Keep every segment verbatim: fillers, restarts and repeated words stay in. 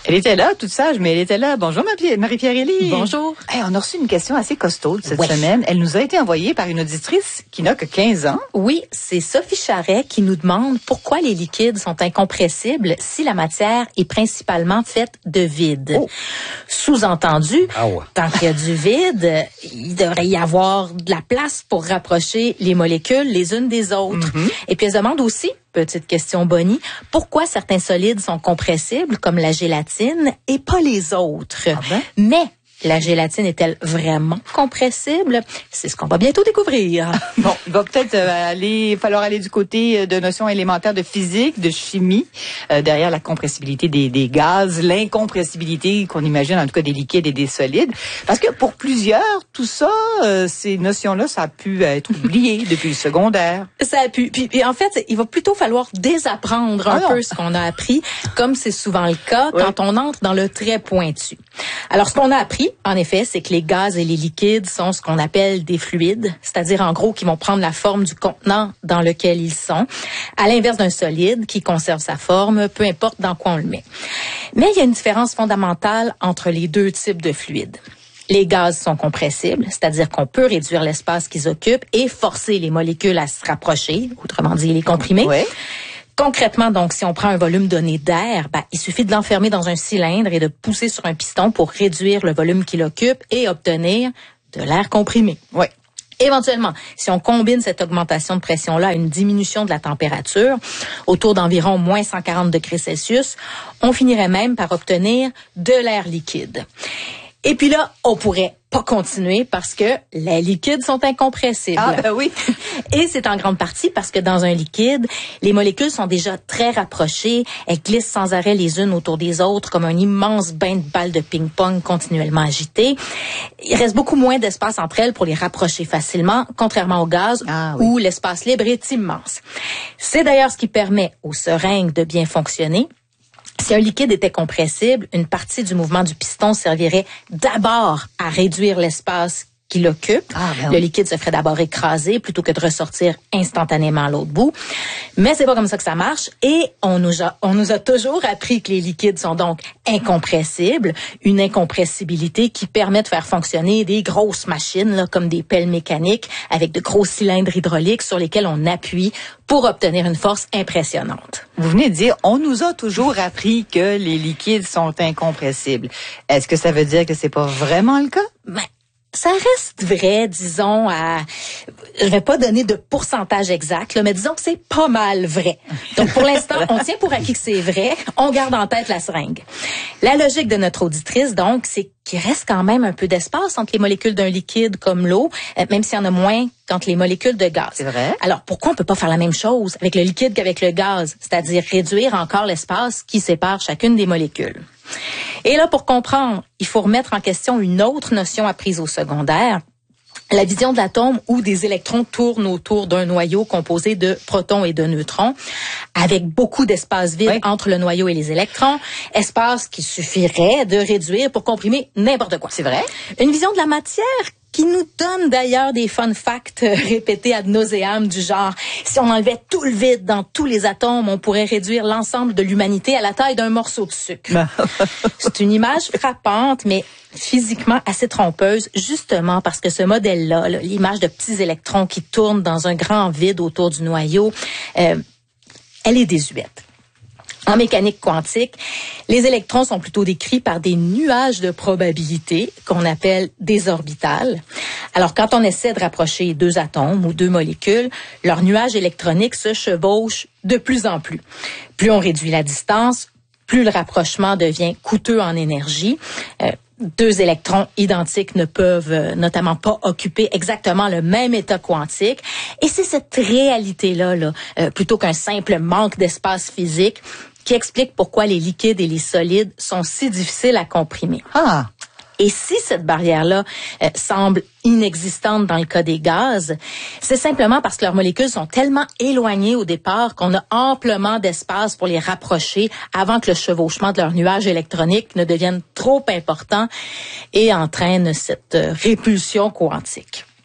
Elle était là, toute sage, mais elle était là. Bonjour, Marie-Pierre Élie. Bonjour. Hey, on a reçu une question assez costaude cette ouais. semaine. Elle nous a été envoyée par une auditrice qui n'a que quinze ans. Oui, c'est Sophie Charret qui nous demande pourquoi les liquides sont incompressibles si la matière est principalement faite de vide. Oh. Sous-entendu, ah ouais. tant qu'il y a du vide, il devrait y avoir de la place pour rapprocher les molécules les unes des autres. Mm-hmm. Et puis elle se demande aussi, petite question Bonnie, pourquoi certains solides sont compressibles, comme la gélatine, et pas les autres? Ah ben? Mais la gélatine est-elle vraiment compressible? C'est ce qu'on va bientôt découvrir. Bon, il va peut-être euh, aller, falloir aller du côté de notions élémentaires de physique, de chimie, euh, derrière la compressibilité des, des gaz, l'incompressibilité qu'on imagine en tout cas des liquides et des solides. Parce que pour plusieurs, tout ça, euh, ces notions-là, ça a pu être oublié depuis le secondaire. Ça a pu. Puis, puis en fait, il va plutôt falloir désapprendre un ah peu ce qu'on a appris, comme c'est souvent le cas oui. quand on entre dans le très pointu. Alors, ce qu'on a appris, en effet, c'est que les gaz et les liquides sont ce qu'on appelle des fluides, c'est-à-dire en gros qui vont prendre la forme du contenant dans lequel ils sont, à l'inverse d'un solide qui conserve sa forme, peu importe dans quoi on le met. Mais il y a une différence fondamentale entre les deux types de fluides. Les gaz sont compressibles, c'est-à-dire qu'on peut réduire l'espace qu'ils occupent et forcer les molécules à se rapprocher, autrement dit les comprimer. Oui. Concrètement, donc, si on prend un volume donné d'air, ben, il suffit de l'enfermer dans un cylindre et de pousser sur un piston pour réduire le volume qu'il occupe et obtenir de l'air comprimé. Oui. Éventuellement, si on combine cette augmentation de pression-là à une diminution de la température, autour d'environ moins cent quarante degrés Celsius, on finirait même par obtenir de l'air liquide. Et puis là, on pourrait pas continuer parce que les liquides sont incompressibles. Ah ben oui. Et c'est en grande partie parce que dans un liquide, les molécules sont déjà très rapprochées, elles glissent sans arrêt les unes autour des autres comme un immense bain de balles de ping-pong continuellement agité. Il reste beaucoup moins d'espace entre elles pour les rapprocher facilement, contrairement au gaz ah, oui. où l'espace libre est immense. C'est d'ailleurs ce qui permet aux seringues de bien fonctionner. Si un liquide était compressible, une partie du mouvement du piston servirait d'abord à réduire l'espace qu'il occupe. Ah, ben oui. Le liquide se ferait d'abord écraser plutôt que de ressortir instantanément à l'autre bout. Mais c'est pas comme ça que ça marche et on nous a, on nous a toujours appris que les liquides sont donc incompressibles, une incompressibilité qui permet de faire fonctionner des grosses machines là, comme des pelles mécaniques avec de gros cylindres hydrauliques sur lesquels on appuie pour obtenir une force impressionnante. Vous venez de dire, on nous a toujours appris que les liquides sont incompressibles. Est-ce que ça veut dire que c'est pas vraiment le cas? Ben, ça reste vrai, disons, à... Je vais pas donner de pourcentage exact, là, mais disons que c'est pas mal vrai. Donc, pour l'instant, on tient pour acquis que c'est vrai. On garde en tête la seringue. La logique de notre auditrice, donc, c'est qu'il reste quand même un peu d'espace entre les molécules d'un liquide comme l'eau, même s'il y en a moins qu'entre les molécules de gaz. C'est vrai. Alors, pourquoi on peut pas faire la même chose avec le liquide qu'avec le gaz? C'est-à-dire réduire encore l'espace qui sépare chacune des molécules. Et là, pour comprendre, il faut remettre en question une autre notion apprise au secondaire, la vision de l'atome où des électrons tournent autour d'un noyau composé de protons et de neutrons, avec beaucoup d'espace vide oui. entre le noyau et les électrons, espace qui suffirait de réduire pour comprimer n'importe quoi. C'est vrai. Une vision de la matière qui nous donne d'ailleurs des fun facts répétés ad nauseam du genre si on enlevait tout le vide dans tous les atomes, on pourrait réduire l'ensemble de l'humanité à la taille d'un morceau de sucre. C'est une image frappante, mais physiquement assez trompeuse, justement parce que ce modèle-là, là, l'image de petits électrons qui tournent dans un grand vide autour du noyau, euh, elle est désuète. En mécanique quantique, les électrons sont plutôt décrits par des nuages de probabilité qu'on appelle des orbitales. Alors, quand on essaie de rapprocher deux atomes ou deux molécules, leurs nuages électroniques se chevauchent de plus en plus. Plus on réduit la distance, plus le rapprochement devient coûteux en énergie. Euh, Deux électrons identiques ne peuvent euh, notamment pas occuper exactement le même état quantique. Et c'est cette réalité-là, là, euh, plutôt qu'un simple manque d'espace physique, qui explique pourquoi les liquides et les solides sont si difficiles à comprimer. Ah. Et si cette barrière-là euh, semble inexistante dans le cas des gaz, c'est simplement parce que leurs molécules sont tellement éloignées au départ qu'on a amplement d'espace pour les rapprocher avant que le chevauchement de leurs nuages électroniques ne devienne trop important et entraîne cette euh, répulsion quantique.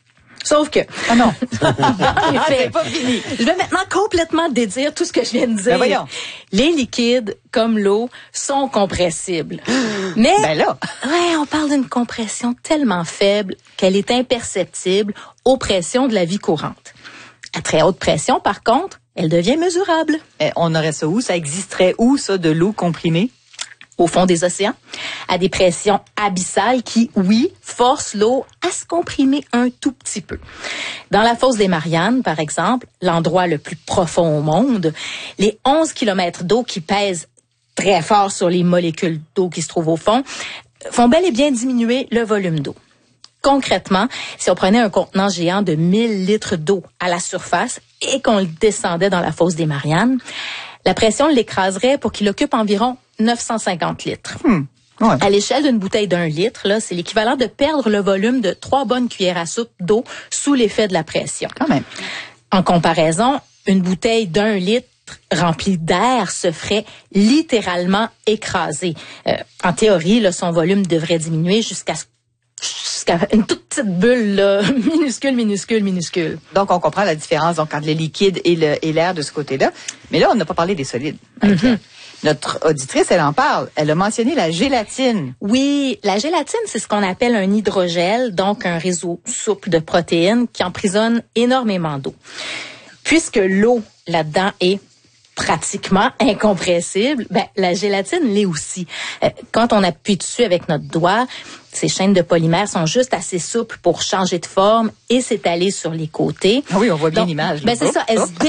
Sauf que... Ah non! en effet, c'est pas fini. Je vais maintenant complètement dédire tout ce que je viens de dire. Ben voyons. Les liquides, comme l'eau, sont compressibles. Mais, ben là. ouais, on parle d'une compression tellement faible qu'elle est imperceptible aux pressions de la vie courante. À très haute pression, par contre, elle devient mesurable. Eh, on aurait ça où? Ça existerait où, ça, de l'eau comprimée? Au fond des océans, à des pressions abyssales qui, oui, forcent l'eau à se comprimer un tout petit peu. Dans la fosse des Mariannes, par exemple, l'endroit le plus profond au monde, les onze kilomètres d'eau qui pèsent très fort sur les molécules d'eau qui se trouvent au fond font bel et bien diminuer le volume d'eau. Concrètement, si on prenait un contenant géant de mille litres d'eau à la surface et qu'on le descendait dans la fosse des Mariannes, la pression l'écraserait pour qu'il occupe environ neuf cent cinquante litres. Hmm. Ouais. À l'échelle d'une bouteille d'un litre, là, c'est l'équivalent de perdre le volume de trois bonnes cuillères à soupe d'eau sous l'effet de la pression. Quand même. En comparaison, une bouteille d'un litre remplie d'air se ferait littéralement écraser. Euh, en théorie, là, son volume devrait diminuer jusqu'à jusqu'à une toute petite bulle, là, minuscule, minuscule, minuscule. Donc, on comprend la différence donc, entre les liquides et, le, et l'air de ce côté-là. Mais là, on n'a pas parlé des solides. Mm-hmm. Notre auditrice, elle en parle. Elle a mentionné la gélatine. Oui, la gélatine, c'est ce qu'on appelle un hydrogel, donc un réseau souple de protéines qui emprisonne énormément d'eau. Puisque l'eau là-dedans est pratiquement incompressible, ben, la gélatine l'est aussi. Euh, quand on appuie dessus avec notre doigt, ces chaînes de polymères sont juste assez souples pour changer de forme et s'étaler sur les côtés. Ah oui, on voit bien Donc, l'image. Ben, c'est ça. Elles se